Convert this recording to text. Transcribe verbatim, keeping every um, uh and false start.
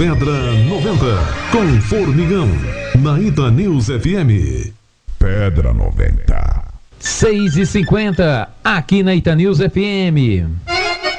Pedra noventa, com Formigão, na Ita News F M. Pedra noventa. seis e cinquenta, aqui na Ita News F M.